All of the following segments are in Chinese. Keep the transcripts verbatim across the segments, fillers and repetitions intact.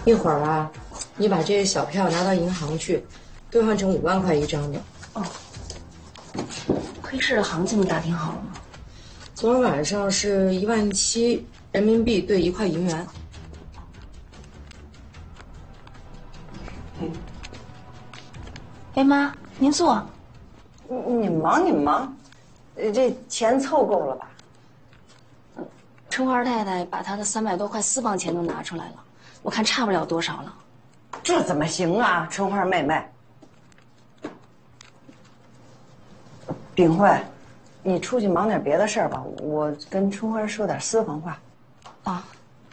一会儿啊，你把这些小票拿到银行去，兑换成五万块一张的。 哦。黑市的行情打听好了吗？ 昨儿晚上是一万七人民币兑一块银元。 嗯。哎妈，您坐。 你你忙你忙，这钱凑够了吧？ 春花太太把她的三百多块私房钱都拿出来了，我看差不了多少了。 这怎么行啊，春花妹妹？秉慧，你出去忙点别的事儿吧，我跟春花说点私房话。 啊。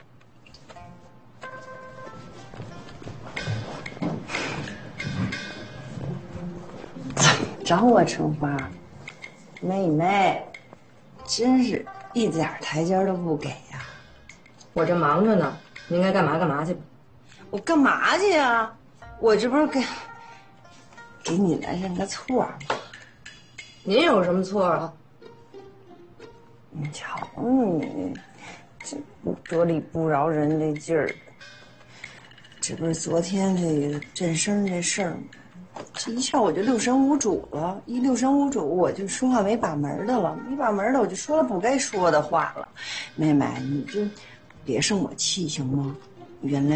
怎么着啊，春花？妹妹，真是一点台阶都不给呀！ 我这忙着呢，你应该干嘛干嘛去吧。 我干嘛去呀？我这不是给给你来认个错吗？ 您有什么错啊？ 你瞧你，这得理不饶人这劲儿。这不是昨天这个振声这事儿吗？这一下我就六神无主了，一六神无主，我就说话没把门的了，没把门的我就说了不该说的话了。妹妹，你就别生我气行吗？原谅。